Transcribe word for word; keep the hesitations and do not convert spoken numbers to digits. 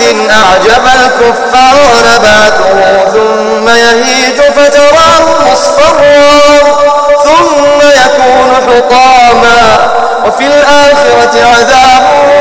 حديث أعجب الكفار نباته ثم يهيج فتراه مصفرا ثم يكون حطاما وفي الآخرة عذاب